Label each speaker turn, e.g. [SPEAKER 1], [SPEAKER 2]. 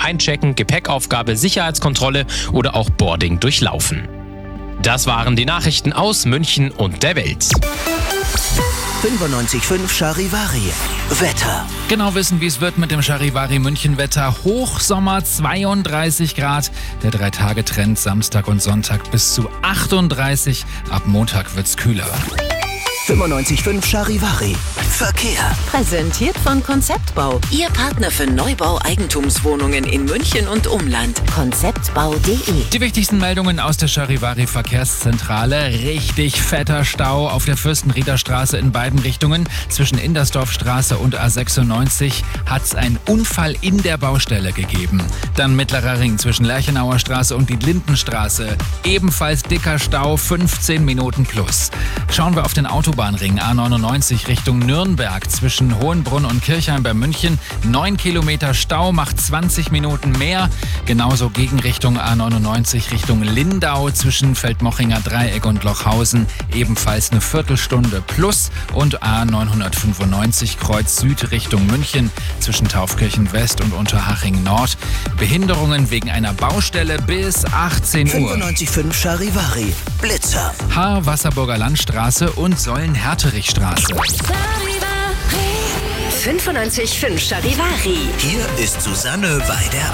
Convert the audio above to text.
[SPEAKER 1] Einchecken, Gepäckaufgabe, Sicherheitskontrolle oder auch Boarding durchlaufen. Das waren die Nachrichten aus München und der Welt.
[SPEAKER 2] 95.5 Charivari. Wetter.
[SPEAKER 3] Genau wissen, wie es wird mit dem Charivari München Wetter. Hochsommer 32 Grad. Der 3-Tage-Trend Samstag und Sonntag bis zu 38. Ab Montag wird's kühler.
[SPEAKER 2] 95.5 Charivari. Verkehr.
[SPEAKER 4] Präsentiert von Konzeptbau. Ihr Partner für Neubau Eigentumswohnungen in München und Umland. Konzeptbau.de.
[SPEAKER 3] Die wichtigsten Meldungen aus der Charivari Verkehrszentrale. Richtig fetter Stau auf der Fürstenrieder Straße in beiden Richtungen. Zwischen Indersdorfstraße und A96 hat es einen Unfall in der Baustelle gegeben. Dann Mittlerer Ring zwischen Lerchenauer Straße und die Lindenstraße. Ebenfalls dicker Stau, 15 Minuten plus. Schauen wir auf den Autobahnring A99 Richtung Nürnberg zwischen Hohenbrunn und Kirchheim bei München. 9 Kilometer Stau macht 20 Minuten mehr. Genauso Gegenrichtung A99 Richtung Lindau zwischen Feldmochinger Dreieck und Lochhausen. Ebenfalls eine Viertelstunde plus. Und A995 Kreuz Süd Richtung München zwischen Taufkirchen West und Unterhaching Nord. Behinderungen wegen einer Baustelle bis 18 Uhr.
[SPEAKER 2] 95.5 Charivari. Blitzer.
[SPEAKER 3] Wasserburger Landstraße und Sollen-Herterich-Straße.
[SPEAKER 4] 95.5 Charivari.
[SPEAKER 2] Hier ist Susanne Weider